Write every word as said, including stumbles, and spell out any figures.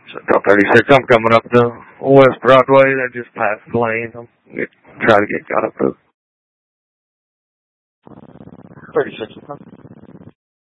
Central thirty-six, I'm coming up to West Broadway. I just passed the lane. I'm going to try to get caught up to thirty-six.